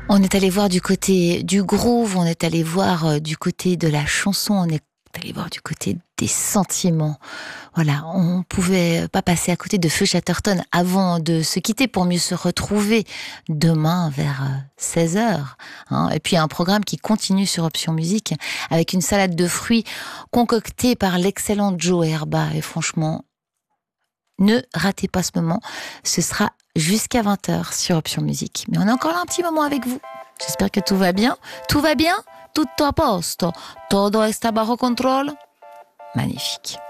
On est allé voir du côté du groove, on est allé voir du côté de la chanson, on est allé voir du côté des sentiments. Voilà, on pouvait pas passer à côté de Feu Chatterton avant de se quitter pour mieux se retrouver demain vers 16h. Et puis un programme qui continue sur Option Musique avec une salade de fruits concoctée par l'excellent Joe Herba. Et franchement, ne ratez pas ce moment, ce sera jusqu'à 20h sur Option Musique. Mais on est encore là un petit moment avec vous. J'espère que tout va bien. Tout va bien? Tutto a posto? Todo está bajo control? Magnifique.